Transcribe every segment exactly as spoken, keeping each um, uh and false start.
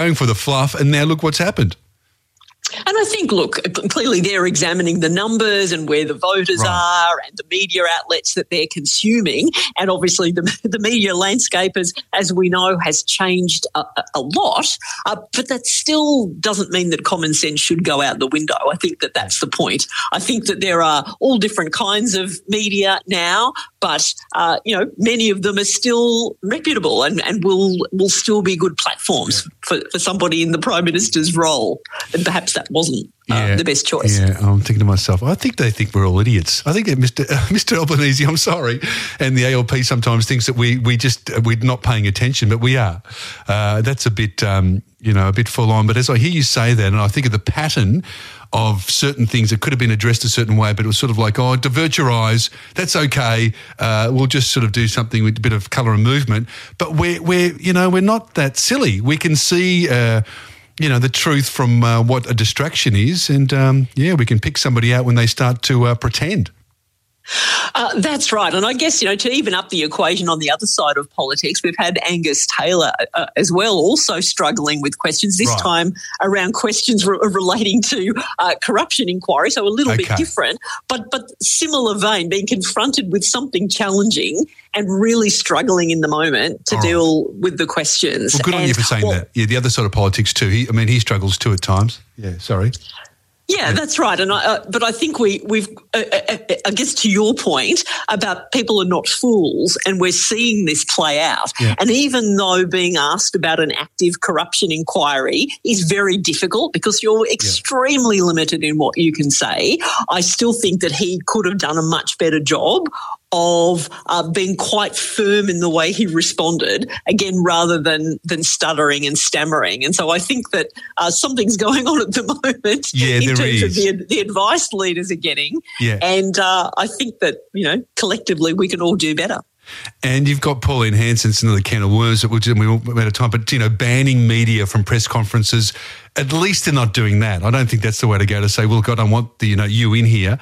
going for the fluff, and now look what's happened. And I think, look, clearly they're examining the numbers and where the voters Right. are and the media outlets that they're consuming. And obviously the, the media landscape, as, as we know, has changed a, a lot. Uh, but that still doesn't mean that common sense should go out the window. I think that that's the point. I think that there are all different kinds of media now, but, uh, you know, many of them are still reputable and, and will will still be good platforms yeah. for, for somebody in the Prime Minister's role. And perhaps that wasn't uh, yeah, the best choice. Yeah, I'm thinking to myself, I think they think we're all idiots. I think that Mister Uh, Mister Albanese, I'm sorry, and the A L P sometimes thinks that we we just we're not paying attention, but we are. Uh, that's a bit um, you know a bit full on. But as I hear you say that, and I think of the pattern of certain things that could have been addressed a certain way, but it was sort of like, oh, divert your eyes, that's okay. Uh, we'll just sort of do something with a bit of colour and movement. But we're we're you know we're not that silly. We can see. Uh, you know, the truth from uh, what a distraction is. And, um, yeah, we can pick somebody out when they start to uh, pretend. Uh, that's right. And I guess, you know, to even up the equation on the other side of politics, we've had Angus Taylor uh, as well also struggling with questions, this right. time around questions re- relating to uh, corruption inquiry, so a little okay. bit different, but but similar vein, being confronted with something challenging and really struggling in the moment to All deal right. with the questions. Well, good and, on you for saying well, that. Yeah, the other side of politics too. He, I mean, he struggles too at times. Yeah, sorry. Yeah, that's right. And I, uh, but I think we, we've, uh, uh, I guess to your point about people are not fools, and we're seeing this play out. Yeah. And even though being asked about an active corruption inquiry is very difficult because you're extremely yeah. limited in what you can say, I still think that he could have done a much better job of uh, being quite firm in the way he responded, again, rather than than stuttering and stammering. And so I think that uh, something's going on at the moment yeah, in terms is. of the, the advice leaders are getting. Yeah. And uh, I think that, you know, collectively we can all do better. And you've got Pauline Hanson, it's another can of worms that we'll do, we're out of time, but, you know, banning media from press conferences, at least they're not doing that. I don't think that's the way to go, to say, well, God, I want the, you know, you in here.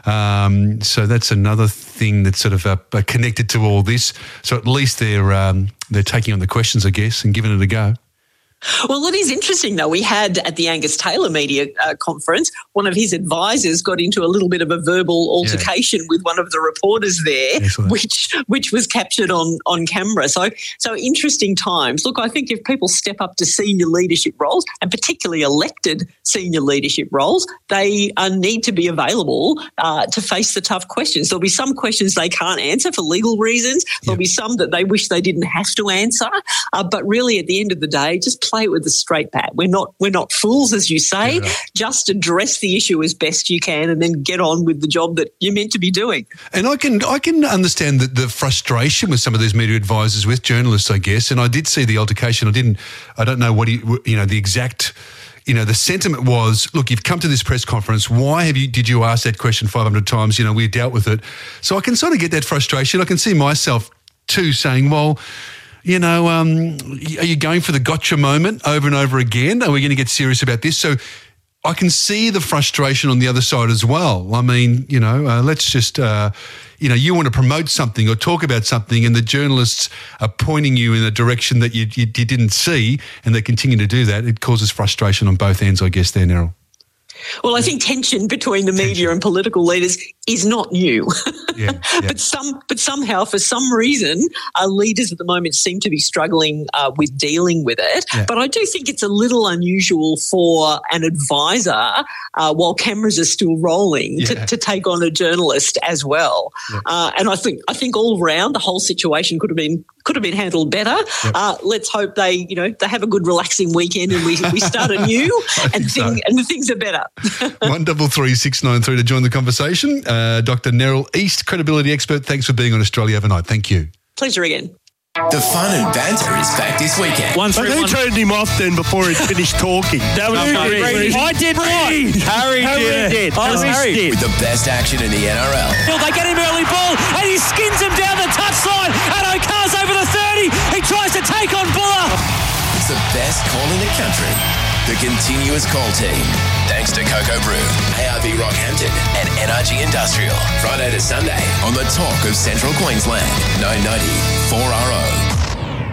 Um, so that's another thing that's sort of uh, connected to all this. So at least they're um, they're taking on the questions, I guess, and giving it a go. Well, it is interesting, though. We had at the Angus Taylor media uh, conference, one of his advisors got into a little bit of a verbal altercation yeah. with one of the reporters there, Excellent. which which was captured on, on camera. So, so interesting times. Look, I think if people step up to senior leadership roles, and particularly elected senior leadership roles, they uh, need to be available uh, to face the tough questions. There'll be some questions they can't answer for legal reasons. There'll yeah. be some that they wish they didn't have to answer. Uh, but really, at the end of the day, just play it with a straight bat. We're not we're not fools, as you say. Yeah. Just address the issue as best you can, and then get on with the job that you're meant to be doing. And I can I can understand the, the frustration with some of these media advisors with journalists, I guess. And I did see the altercation. I didn't. I don't know what he, you know the exact. You know, the sentiment was, look, you've come to this press conference. Why have you? Did you ask that question five hundred times? You know, we dealt with it. So I can sort of get that frustration. I can see myself too saying, well, you know, um, are you going for the gotcha moment over and over again? Are we going to get serious about this? So I can see the frustration on the other side as well. I mean, you know, uh, let's just, uh, you know, you want to promote something or talk about something, and the journalists are pointing you in a direction that you, you, you didn't see, and they continue to do that. It causes frustration on both ends, I guess, there, Neril. Well, I think tension between the media tension. and political leaders is not new. Yeah, yeah. but some, but somehow, for some reason, our leaders at the moment seem to be struggling uh, with dealing with it. Yeah. But I do think it's a little unusual for an advisor, uh, while cameras are still rolling, yeah. to, to take on a journalist as well. Yeah. Uh, and I think, I think all round the whole situation could have been could have been handled better. Yep. Uh, let's hope they, you know, they have a good relaxing weekend, and we we start anew, and thing, so. and things are better. One double three six nine three to join the conversation. Uh, Doctor Neril East, credibility expert. Thanks for being on Australia Overnight. Thank you. Pleasure again. The fun and banter is back this weekend. One, three, but who one. turned him off then before he finished talking? That was no, Harry. Harry. I did what? Harry, Harry did. did. I Harry Harry did. With the best action in the N R L. They get him early ball, and he skins him down the touchline. And O'Carr's over the thirty. He tries to take on Buller. It's the best call in the country. The Continuous Call Team. Thanks to Cocoa Brew, A R B Rockhampton, and N R G Industrial. Friday to Sunday on the Talk of Central Queensland. nine ninety four R O.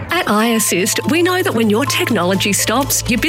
At iAssist, we know that when your technology stops, your